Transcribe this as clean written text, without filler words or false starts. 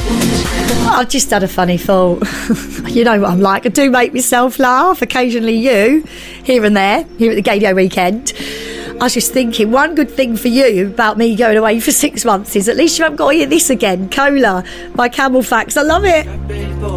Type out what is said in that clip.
I've just had a funny thought. You know what I'm like. I do make myself laugh. Occasionally you, here and there, here at the Gadio Weekend. I was just thinking, one good thing for you about me going away for 6 months is at least you haven't got to hear this again. Cola by Camel Facts. I love it.